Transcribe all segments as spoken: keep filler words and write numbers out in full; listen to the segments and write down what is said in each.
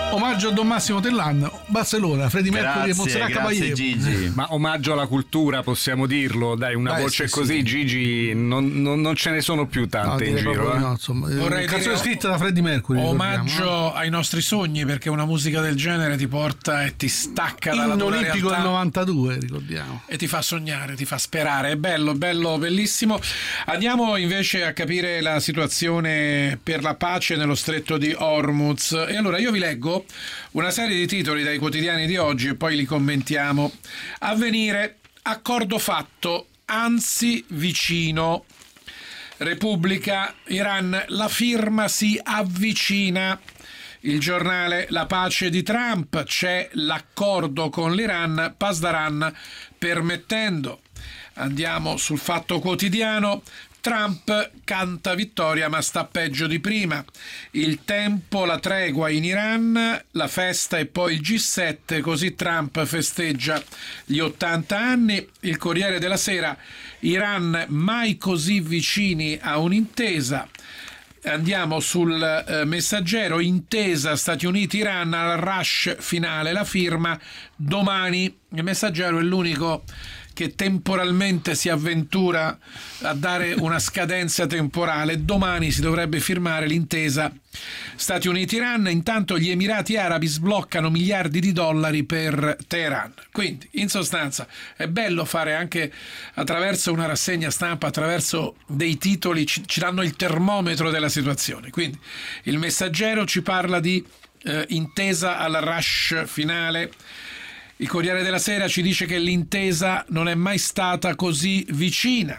Omaggio a Don Massimo Tellan, Barcellona, Freddie Mercury e Montserrat Caballé. Gigi. Ma omaggio alla cultura, possiamo dirlo, dai, una Beh, voce sì, così, sì. Gigi, non, non, non ce ne sono più tante No, in direi giro. proprio Eh? no, insomma. Vorrei Canzone dire scritta da Freddie Mercury. Omaggio ricordiamo, no? ai nostri sogni, perché una musica del genere ti porta e ti stacca dalla Inno tua olimpico del realtà novantadue, ricordiamo. e ti fa sognare, ti fa sperare. È bello, bello, bellissimo. Andiamo invece a capire la situazione per la pace nello stretto di Hormuz. E allora io vi leggo una serie di titoli dai quotidiani di oggi e poi li commentiamo. Avvenire, accordo fatto, anzi vicino. Repubblica, Iran, la firma si avvicina. Il Giornale, la pace di Trump, c'è l'accordo con l'Iran, Pasdaran permettendo. Andiamo sul Fatto Quotidiano. Trump canta vittoria ma sta peggio di prima. Il Tempo, la tregua in Iran, la festa e poi il G sette, così Trump festeggia gli ottanta anni. Il Corriere della Sera, Iran mai così vicini a un'intesa. Andiamo sul eh, Messaggero, intesa Stati Uniti-Iran al rush finale, la firma domani. Il Messaggero è l'unico che temporalmente si avventura a dare una scadenza temporale. Domani si dovrebbe firmare l'intesa Stati Uniti-Iran. Intanto gli Emirati Arabi sbloccano miliardi di dollari per Teheran. Quindi, in sostanza, è bello fare anche attraverso una rassegna stampa, attraverso dei titoli, ci, ci danno il termometro della situazione. Quindi, il Messaggero ci parla di eh, intesa al rush finale. Il Corriere della Sera ci dice che l'intesa non è mai stata così vicina.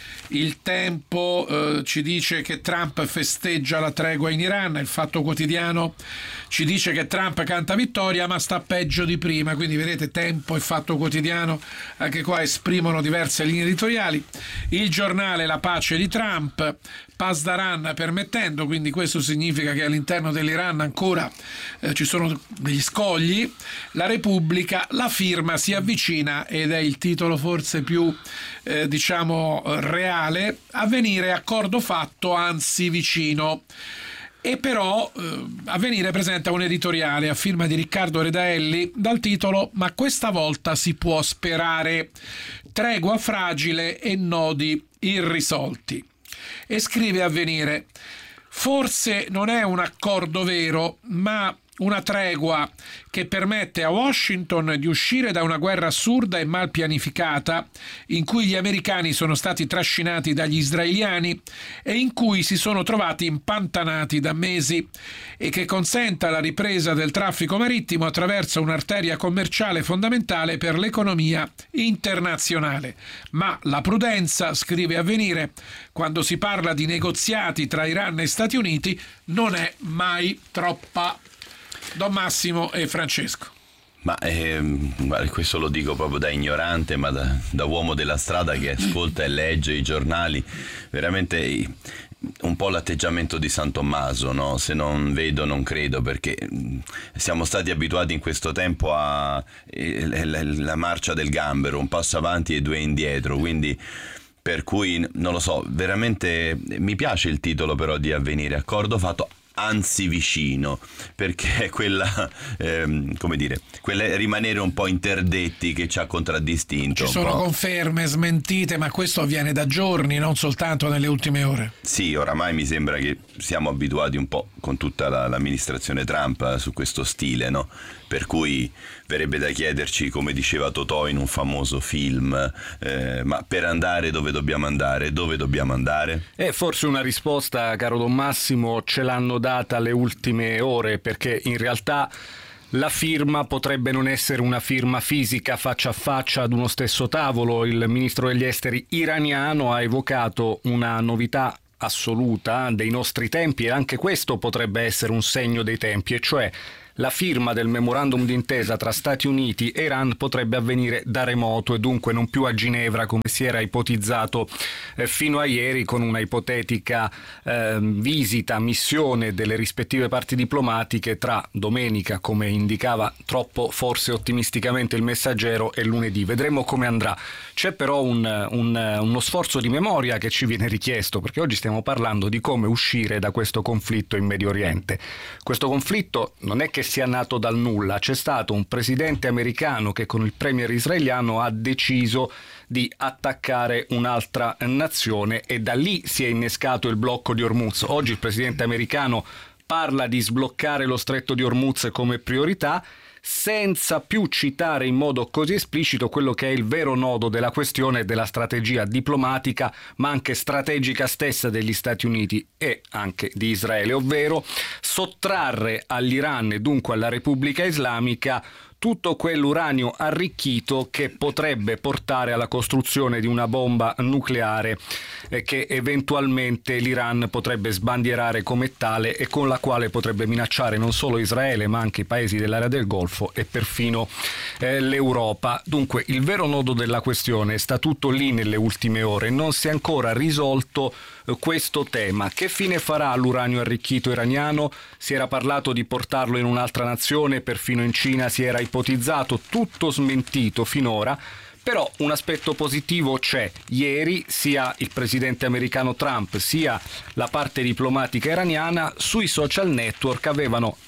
Il Tempo eh, ci dice che Trump festeggia la tregua in Iran. Il Fatto Quotidiano ci dice che Trump canta vittoria ma sta peggio di prima. Quindi vedete, Tempo e Fatto Quotidiano anche qua esprimono diverse linee editoriali. Il Giornale, la pace di Trump, Pasdaran permettendo, quindi questo significa che all'interno dell'Iran ancora eh, ci sono degli scogli. La Repubblica, la firma si avvicina, ed è il titolo forse più eh, diciamo reale. Avvenire, accordo fatto, anzi vicino. E però eh, Avvenire presenta un editoriale a firma di Riccardo Redaelli dal titolo "Ma questa volta si può sperare, tregua fragile e nodi irrisolti". E scrive Avvenire: forse non è un accordo vero, ma una tregua che permette a Washington di uscire da una guerra assurda e mal pianificata, in cui gli americani sono stati trascinati dagli israeliani e in cui si sono trovati impantanati da mesi, e che consenta la ripresa del traffico marittimo attraverso un'arteria commerciale fondamentale per l'economia internazionale. Ma la prudenza, scrive Avvenire, quando si parla di negoziati tra Iran e Stati Uniti, non è mai troppa. Don Massimo e Francesco. Ma ehm, questo lo dico proprio da ignorante, ma da, da uomo della strada che ascolta e legge i giornali. Veramente un po' l'atteggiamento di San Tommaso, no? Se non vedo non credo, perché siamo stati abituati in questo tempo a eh, la, la marcia del gambero, un passo avanti e due indietro, quindi per cui non lo so, veramente mi piace il titolo però di Avvenire, accordo fatto, anzi vicino, perché è quella, ehm, come dire, quella rimanere un po' interdetti che ci ha contraddistinto. Ci sono conferme, smentite, ma questo avviene da giorni, non soltanto nelle ultime ore. Sì, oramai mi sembra che siamo abituati un po' con tutta la, l'amministrazione Trump su questo stile, no? Per cui verrebbe da chiederci, come diceva Totò in un famoso film, eh, ma per andare dove dobbiamo andare? Dove dobbiamo andare? E forse una risposta, caro Don Massimo, ce l'hanno data le ultime ore, perché in realtà la firma potrebbe non essere una firma fisica faccia a faccia ad uno stesso tavolo. Il ministro degli esteri iraniano ha evocato una novità assoluta dei nostri tempi, e anche questo potrebbe essere un segno dei tempi, e cioè la firma del memorandum d'intesa tra Stati Uniti e Iran potrebbe avvenire da remoto e dunque non più a Ginevra come si era ipotizzato eh, fino a ieri, con una ipotetica eh, visita, missione delle rispettive parti diplomatiche tra domenica, come indicava troppo forse ottimisticamente il Messaggero, e lunedì. Vedremo come andrà. C'è però un, un, uno sforzo di memoria che ci viene richiesto, perché oggi stiamo parlando di come uscire da questo conflitto in Medio Oriente. Questo conflitto non è che sia nato dal nulla. C'è stato un presidente americano che con il premier israeliano ha deciso di attaccare un'altra nazione e da lì si è innescato il blocco di Hormuz. Oggi il presidente americano parla di sbloccare lo stretto di Hormuz come priorità, senza più citare in modo così esplicito quello che è il vero nodo della questione, della strategia diplomatica ma anche strategica stessa degli Stati Uniti e anche di Israele, ovvero sottrarre all'Iran e dunque alla Repubblica Islamica tutto quell'uranio arricchito che potrebbe portare alla costruzione di una bomba nucleare eh, che eventualmente l'Iran potrebbe sbandierare come tale e con la quale potrebbe minacciare non solo Israele ma anche i paesi dell'area del Golfo e perfino eh, l'Europa. Dunque il vero nodo della questione sta tutto lì nelle ultime ore, non si è ancora risolto eh, questo tema. Che fine farà l'uranio arricchito iraniano? Si era parlato di portarlo in un'altra nazione, perfino in Cina si era ipotizzato, tutto smentito finora, però un aspetto positivo c'è. Ieri sia il presidente americano Trump sia la parte diplomatica iraniana sui social network avevano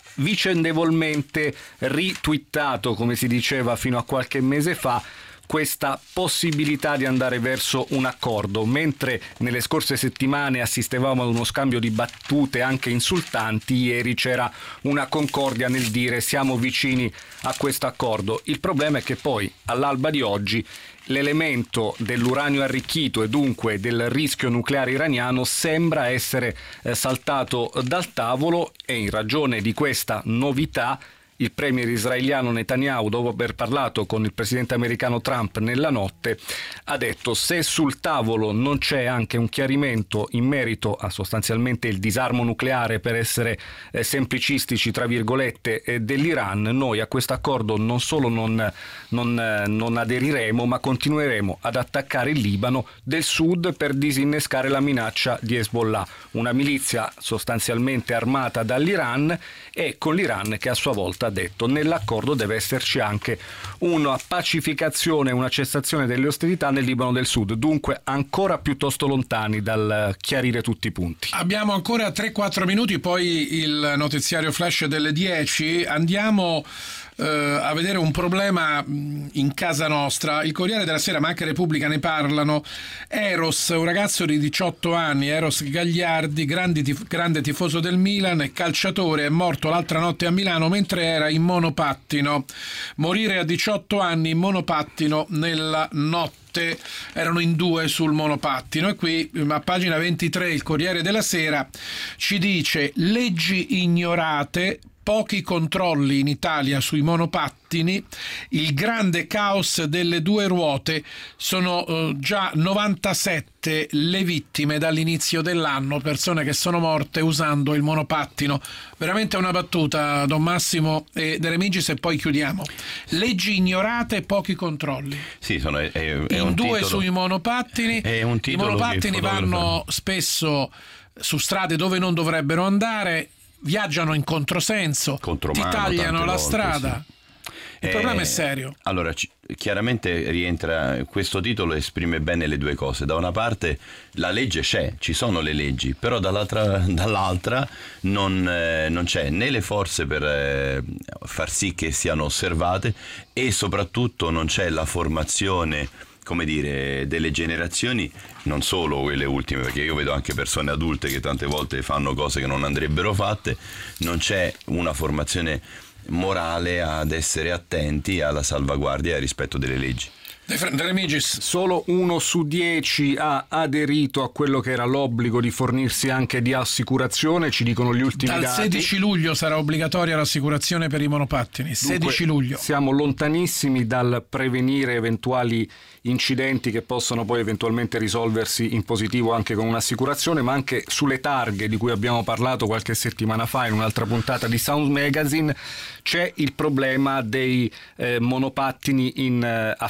vicendevolmente ritwittato, come si diceva fino a qualche mese fa, questa possibilità di andare verso un accordo, mentre nelle scorse settimane assistevamo ad uno scambio di battute anche insultanti, ieri c'era una concordia nel dire siamo vicini a questo accordo. Il problema è che poi all'alba di oggi l'elemento dell'uranio arricchito e dunque del rischio nucleare iraniano sembra essere eh, saltato dal tavolo e in ragione di questa novità il premier israeliano Netanyahu, dopo aver parlato con il presidente americano Trump nella notte, ha detto: se sul tavolo non c'è anche un chiarimento in merito a sostanzialmente il disarmo nucleare, per essere eh, semplicistici tra virgolette, eh, dell'Iran, noi a questo accordo non solo non, non, eh, non aderiremo, ma continueremo ad attaccare il Libano del Sud per disinnescare la minaccia di Hezbollah, una milizia sostanzialmente armata dall'Iran, e con l'Iran che a sua volta ha detto nell'accordo deve esserci anche una pacificazione, una cessazione delle ostilità nel Libano del Sud, dunque ancora piuttosto lontani dal chiarire tutti i punti. Abbiamo ancora tre quattro minuti, poi il notiziario flash delle dieci. Andiamo Uh, a vedere un problema in casa nostra. Il Corriere della Sera ma anche Repubblica ne parlano. Eros, un ragazzo di diciotto anni, Eros Gagliardi, grandi tif- grande tifoso del Milan e calciatore, è morto l'altra notte a Milano mentre era in monopattino. Morire a diciotto anni in monopattino nella notte. Erano in due sul monopattino e qui a pagina ventitré il Corriere della Sera ci dice: leggi ignorate, pochi controlli in Italia sui monopattini, il grande caos delle due ruote, sono eh, già novantasette le vittime dall'inizio dell'anno, persone che sono morte usando il monopattino. Veramente una battuta, Don Massimo e De Remigis, e poi chiudiamo. Leggi ignorate, pochi controlli. Sì, sono, è, è in un due titolo, sui monopattini. è un I monopattini vanno spesso su strade dove non dovrebbero andare, viaggiano in controsenso, Contromano, ti tagliano la volte, strada. Sì. Il eh, problema è serio. Allora, c- chiaramente rientra, questo titolo esprime bene le due cose. Da una parte la legge c'è, ci sono le leggi, però dall'altra, dall'altra non, eh, non c'è né le forze per eh, far sì che siano osservate, e soprattutto non c'è la formazione, come dire, delle generazioni, non solo quelle ultime, perché io vedo anche persone adulte che tante volte fanno cose che non andrebbero fatte. Non c'è una formazione morale ad essere attenti alla salvaguardia e al rispetto delle leggi. De Remigis. Solo uno su dieci ha aderito a quello che era l'obbligo di fornirsi anche di assicurazione, ci dicono gli ultimi Dal dati. sedici luglio sarà obbligatoria l'assicurazione per i monopattini. sedici luglio. Siamo lontanissimi dal prevenire eventuali incidenti che possono poi eventualmente risolversi in positivo anche con un'assicurazione, ma anche sulle targhe di cui abbiamo parlato qualche settimana fa in un'altra puntata di Sound Magazine c'è il problema dei eh, monopattini in eh, affitto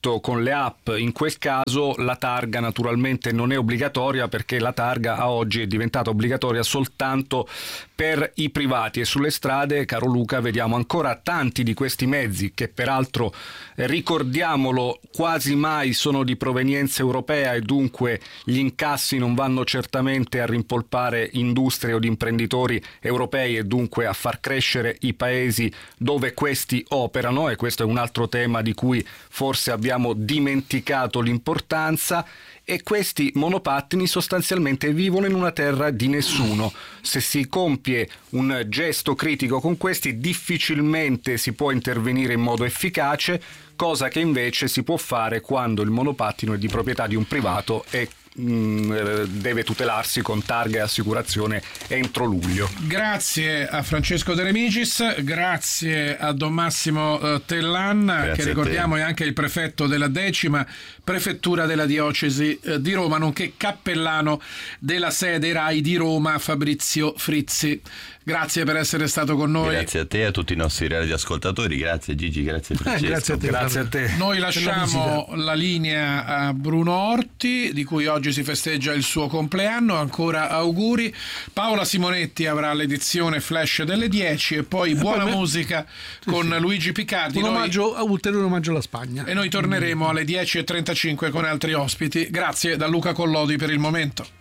pagamento con le app. In quel caso la targa naturalmente non è obbligatoria, perché la targa a oggi è diventata obbligatoria soltanto per i privati, e sulle strade, caro Luca, vediamo ancora tanti di questi mezzi che peraltro, ricordiamolo, quasi mai sono di provenienza europea e dunque gli incassi non vanno certamente a rimpolpare industrie o di imprenditori europei e dunque a far crescere i paesi dove questi operano, e questo è un altro tema di cui forse abbiamo dimenticato l'importanza. E questi monopattini sostanzialmente vivono in una terra di nessuno. Se si compie un gesto critico con questi, difficilmente si può intervenire in modo efficace, cosa che invece si può fare quando il monopattino è di proprietà di un privato e deve tutelarsi con targa e assicurazione entro luglio. Grazie a Francesco De Remicis, grazie a Don Massimo Tellan, grazie, che ricordiamo è anche il prefetto della decima prefettura della diocesi di Roma, nonché cappellano della sede RAI di Roma, Fabrizio Frizzi. Grazie per essere stato con noi. Grazie a te e a tutti i nostri radioascoltatori. Grazie Gigi, grazie Francesco. Eh, grazie a te. Grazie a te. Noi lasciamo la linea a Bruno Orti, di cui oggi si festeggia il suo compleanno. Ancora auguri. Paola Simonetti avrà l'edizione flash delle dieci e poi buona poi musica sì, con sì. Luigi Picardi. Un Noi... omaggio, un ulteriore omaggio alla Spagna. E noi torneremo alle dieci e trentacinque con altri ospiti. Grazie da Luca Collodi per il momento.